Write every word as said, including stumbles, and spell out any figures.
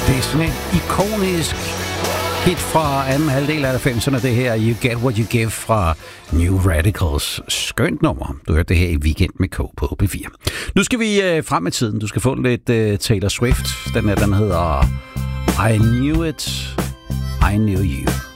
sådan et ikonisk hit fra anden halvdel af halvfemserne, det her You Get What You Give fra New Radicals. Skønt nummer. Du hørte det her i Weekend med K på P fire. Nu skal vi øh, frem i tiden. Du skal få lidt øh, Taylor Swift. Den her, den hedder I Knew It, I Knew You.